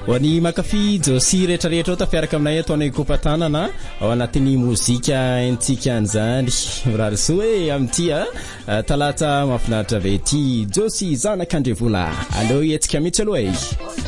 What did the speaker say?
Wani makafi Josie rehetrarehetra tafiaraka aminay eto anay kopatanana ao anatin'ny mozika entsika an'izany raha hoe amty talata mafinaritra be ty Josie zanak'Andrevona. Allo etsika mitsy aloha